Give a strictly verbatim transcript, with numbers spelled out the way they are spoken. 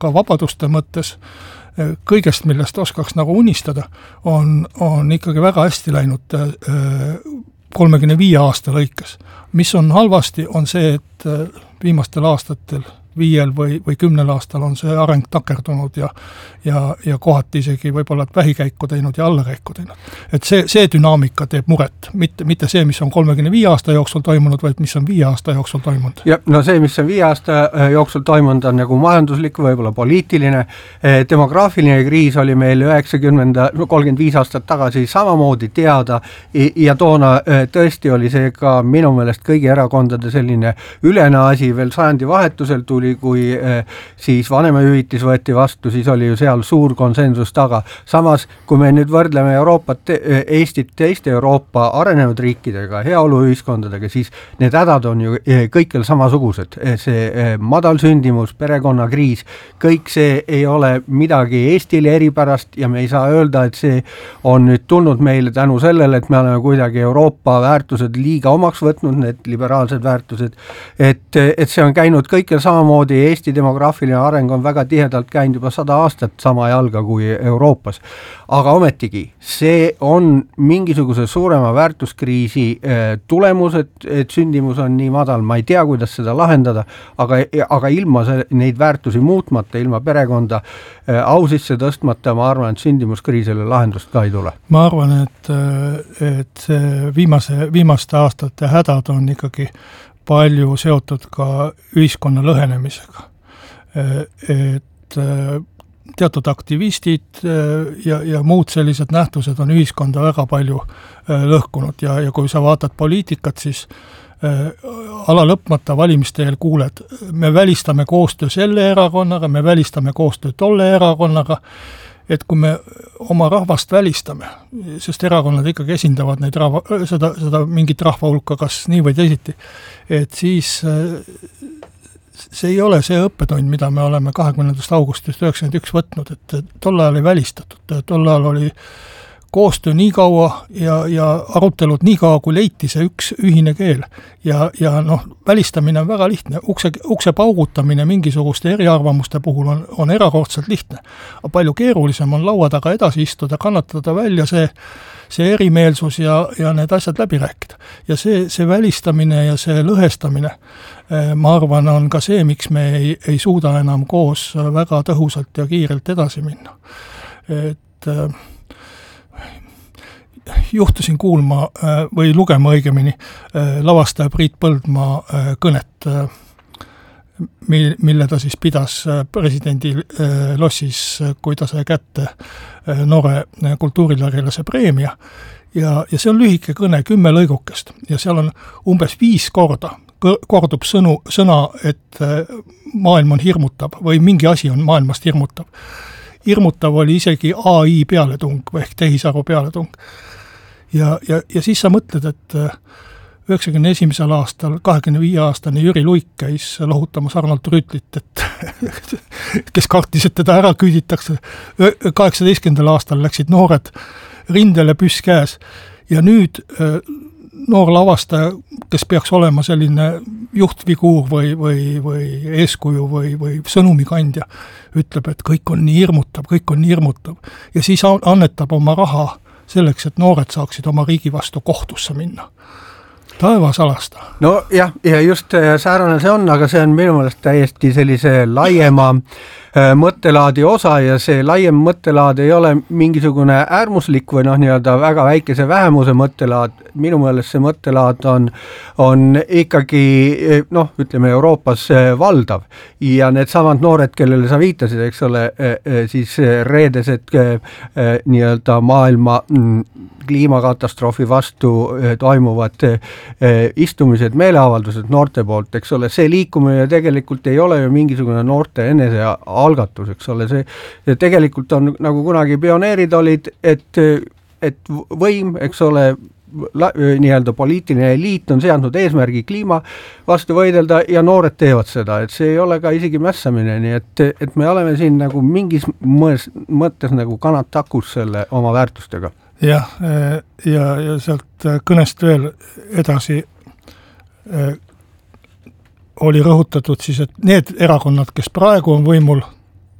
ka vabaduste mõttes, kõigest, millest oskaks nagu unistada, on, on ikkagi väga hästi läinud kolmekümne viie aasta lõikes. Mis on halvasti, on see, et viimastel aastatel viiel või, või kümnel aastal on see areng takerdunud ja, ja, ja kohati isegi võib-olla vähikäiku teinud ja allakäiku teinud. Et see, see dünaamika teeb muret, mitte, mitte see, mis on kolmekümne viie aasta jooksul toimunud, vaid mis on viie aasta jooksul toimunud. Ja, no see, mis on viie aasta jooksul toimunud, on nagu majanduslik, võib-olla poliitiline. Demograafiline kriis oli meil üheksakümmend, kolmkümmend viis aastat tagasi samamoodi teada ja toona tõesti oli see ka minu meelest kõigi erakondade selline ülene asi veel sajandi vahetusel tuli, kui eh, siis vanemahüvitis võeti vastu, siis oli ju seal suur konsensus taga. Samas, kui me nüüd võrdleme Euroopat, Eestit teiste Euroopa arenenud riikidega, heaoluühiskondadega, siis need hädad on ju kõikjal samasugused. See madal sündimus, perekonnakriis, kõik see ei ole midagi Eestile eripärast ja me ei saa öelda, et see on nüüd tulnud meile tänu sellele, et me oleme kuidagi Euroopa väärtused liiga omaks võtnud, need liberaalsed väärtused, et, et see on käinud kõikjal samamoodi. Eesti demograafiline areng on väga tihedalt käinud juba sada aastat sama jalga kui Euroopas. Aga ometigi, see on mingisuguse suurema väärtuskriisi tulemus, et, et sündimus on nii madal. Ma ei tea, kuidas seda lahendada, aga, aga ilma see, neid väärtusi muutmata, ilma perekonda au sisse tõstmata, ma arvan, et sündimuskriisile lahendust ka ei tule. Ma arvan, et, et viimase, viimaste aastate hädad on ikkagi palju seotud ka ühiskonna lõhenemisega. Et teatud aktivistid ja, ja muud sellised nähtused on ühiskonda väga palju lõhkunud ja, ja kui sa vaatad poliitikat, siis ala lõpmata valimiste eel kuuled, me välistame koostöö selle erakonnaga, me välistame koostöö tolle erakonnaga, et kui me oma rahvast välistame, sest erakonnad ikkagi esindavad neid rahva, seda, seda mingit rahva hulka, kas nii või teisiti, et siis see ei ole see õppetund, mida me oleme kahekümnendast augustist üheksakümmend üks võtnud, et tol ajal ei välistatud, tol ajal oli koostöö nii kaua ja, ja arutelud nii kaua, kui leiti see üks ühine keel. Ja, ja noh, välistamine on väga lihtne. Ukse, ukse paugutamine mingisuguste eriarvamuste puhul on, on erakordselt lihtne. Aga palju keerulisem on laua taga edasi istuda, kannatada välja see, see erimeelsus ja, ja need asjad läbi rääkida. Ja see, see välistamine ja see lõhestamine, ma arvan, on ka see, miks me ei, ei suuda enam koos väga tõhusalt ja kiirelt edasi minna. Et juhtusin kuulma või lugema õigemini lavastaja Priit Põldmaa kõnet, mille ta siis pidas presidendi lossis, kui ta sai kätte noore kultuurilarilase preemia. Ja, ja see on lühike kõne, kümme lõigukest ja seal on umbes viis korda kordub sõnu, sõna, et maailm on hirmutav või mingi asi on maailmast hirmutav. Hirmutav oli isegi A I pealetung või ehk tehisaru pealetung. Ja, ja, ja siis sa mõtled, et üheksakümne esimesel aastal kahekümne viie aastane Jüri Luik käis lohutamas Arnold Rüütlit, et kes kartis, et teda ära küüditakse. kaheksateistkümnendal aastal läksid noored rindele püss käes ja nüüd noor lavastaja, kes peaks olema selline juhtfiguur või, või, või eeskuju või, või sõnumikandja, ütleb, et kõik on nii hirmutav, kõik on nii hirmutav ja siis annetab oma raha selleks, et noored saaksid oma riigi vastu kohtusse minna. Taevas alasta. No jah, ja just säärane see on, aga see on minu meelest täiesti sellise laiema mõttelaadi osa ja see laiem mõttelaad ei ole mingisugune äärmuslik või noh, nii-öelda väga väikese vähemuse mõttelaad. Minu meelest see mõttelaad on, on ikkagi, noh, ütleme Euroopas valdav ja need samad noored, kellele sa viitasid, eks ole, siis reedesed nii-öelda maailma kliimakatastroofi vastu toimuvad istumised, meeleavaldused noorte poolt, eks ole, see liikumine tegelikult ei ole ju mingisugune noorte enese algatus, eks ole, see, see tegelikult on nagu kunagi pioneerid olid, et, et võim, eks ole, la, nii-öelda poliitiline eliit on seadnud eesmärgi kliima vastu võidelda ja noored teevad seda, et see ei ole ka isegi mässamine, nii et, et me oleme siin nagu mingis mões, mõttes nagu kanad takus selle oma väärtustega. Jah, ja, ja sealt kõnest veel edasi oli rõhutatud siis, et need erakonnad, kes praegu on võimul,